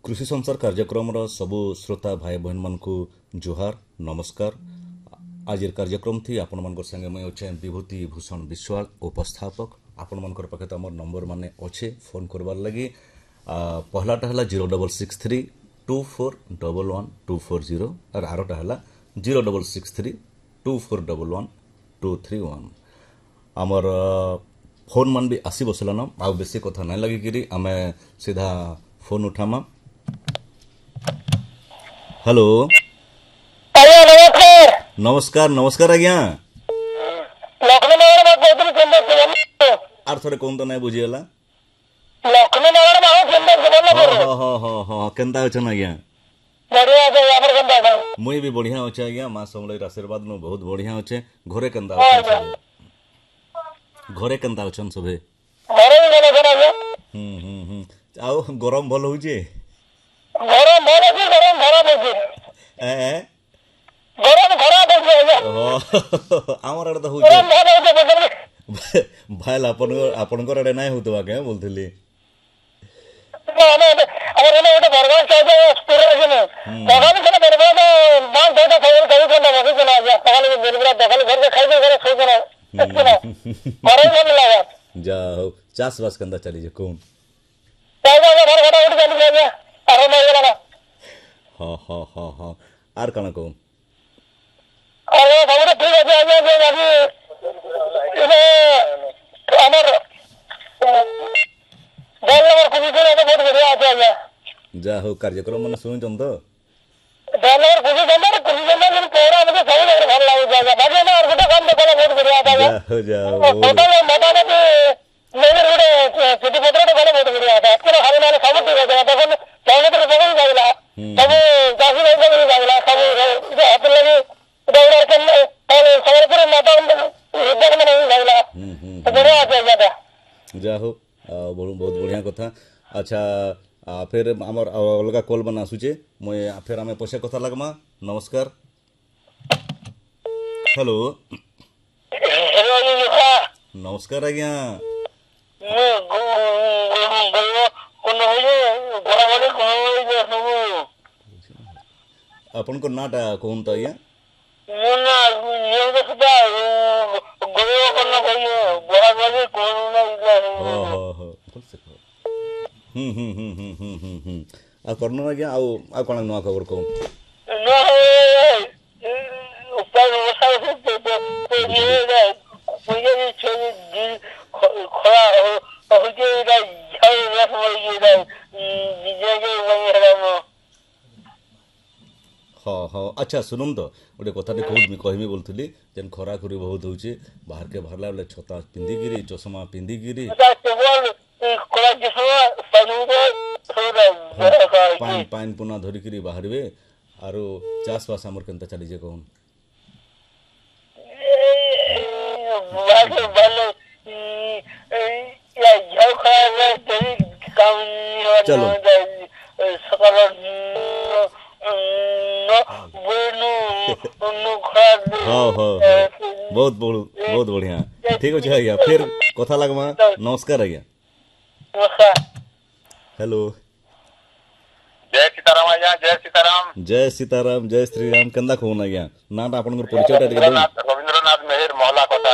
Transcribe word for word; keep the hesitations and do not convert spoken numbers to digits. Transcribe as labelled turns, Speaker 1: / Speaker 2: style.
Speaker 1: कृषि संसार कार्यक्रम सबु श्रोता भाई बहन मान को जुहार नमस्कार। आज कार्यक्रम थी आपण मान संगे मैं अच्छे विभूति भूषण विश्वाल उपस्थापक आपण मान पाखे तो नंबर माने अच्छे फोन करवार लगी। पहलाटा है zero double six three to four double one two four zero और आरोटा है zero double six three to four double one two three one. आमर फोन मान भी आसी बसलान आ बेसी कथा नहीं लगिकी आम सीधा फोन उठामा। हेलो नमस्कार नमस्कार आज्ञा आर थोड़े कौन तो नहीं बुझीगला केनता अछन आज्ञा मुई भी बढ़िया अच्छे आज्ञा माँ समलेर आशीर्वाद नु बहुत बढ़िया अच्छे। घरे केनता अछन घरे केनता अछन सबे हम्म हम्म हम्म आउ गरम भल होउजे
Speaker 2: गरम भल होउजे गरम खराब होउजे
Speaker 1: ए
Speaker 2: गरम खराब होउजे
Speaker 1: हमर आड़ तो होउजे भाई अपन आपनकर आड़े नाही होतबा के बोलथली
Speaker 2: ना ना अरे ना ओटा बरगास चाहे स्टोर है ना बगान से बरगास बांध देता खबर कभी को ना मसे ना जा पहले में बिरबरा दखल घर के खाई घर सो ना इतना मरे मन लगा
Speaker 1: जाओ चास बास कंदा चली जे कौन
Speaker 2: ताजा घर घटा उठ चली जा अरे मैं गेला
Speaker 1: हां हां हां हां आर कना कौन
Speaker 2: अरे खबर ठीक है आजा जे बाकी इने हमर डालवर कुछ करे तो बहुत बढ़िया आता है
Speaker 1: जा हो कार्यक्रम मन सुन जन तो
Speaker 2: डालवर कुछ अंदर कुछ अंदर लेकिन कोरा मुझे सब और भल लाग जाएगा बाकी ना और गोटा काम देखला बहुत बढ़िया आता है
Speaker 1: जा जाओ
Speaker 2: फोटो में मता ने मेरे गोटे सिटी पत्र तो गले बहुत बढ़िया आता है आपके हर नाले सब ठीक है देखो चाहे तो बगल जागला सब काफी लोग बगल जागला सब जो हाथ लगे दौड़ के और समरपुर माता उधर में नहीं जागला तो बढ़िया आता है
Speaker 1: जा हो बहुत बढ़िया कथा। अच्छा आ, फिर आमर अलग कॉल बना आसुचे मुई फिर आम पैसा कथा लगमा। नमस्कार हेलो नमस्कार आज्ञा अपन को नाटा कौन तो आज्ञा हम्म हम्म हम्म हम्म हम्म हम्म आ करनो आज्ञा आउ आ कोन नुआ खबर को
Speaker 2: ना ऊपर व्यवस्था से तो ये ना मुझे भी छोड़ दिन खड़ा हो के ना जाए ना समझ ये ना जे जे वही हरामो
Speaker 1: हाँ हाँ अच्छा सुनुन तो गोटे कथा कहूँ मुझे कहमी बोलती जेन खरा खुरी बहुत होचे बाहर के बाहरला बेले छता पिंधिकी चश्मा पिंधिकी पान पान पुना धरिकी बाहरवे आरो चाष बास आमर केनता चली जे कहून चलो हाँ हाँ बहुत बहुत बढ़िया ठीक अच्छे आज्ञा फिर कथा लगमा। नमस्कार आज्ञा हेलो
Speaker 3: जय सीताराम आज्ञा जय सीताराम
Speaker 1: जय सीताराम जय श्री राम केंदा कहून आज्ञा नाटा आपन परिचय
Speaker 3: रविंद्रनाथ मेहर महला